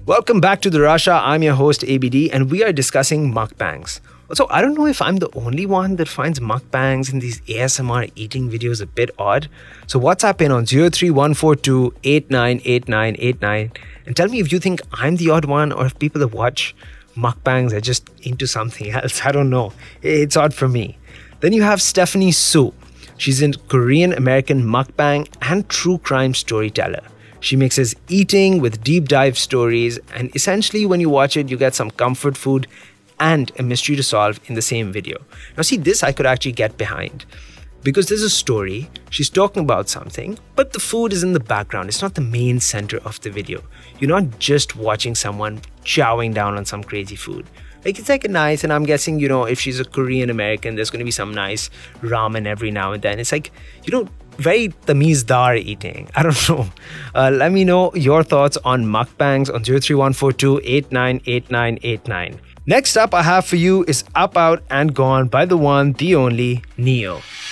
Welcome back to the Rasha. I'm your host ABD and we are discussing mukbangs. Also, I don't know if I'm the only one that finds mukbangs and these ASMR eating videos a bit odd. So WhatsApp in on 03142 898989 and tell me if you think I'm the odd one or if people that watch mukbangs are just into something else. I don't know. It's odd for me. Then you have Stephanie Su. She's a Korean American mukbang and true crime storyteller. She mixes eating with deep dive stories, and essentially when you watch it, you get some comfort food and a mystery to solve in the same video. Now see, this I could actually get behind. Because there's a story, she's talking about something, but the food is in the background. It's not the main center of the video. You're not just watching someone chowing down on some crazy food. It's like a nice, and I'm guessing, if she's a Korean American, there's going to be some nice ramen every now and then. It's like, very tamizedar eating. I don't know. Let me know your thoughts on mukbangs on 03142 898989. Next up I have for you is Up, Out and Gone by the one, the only, Neo.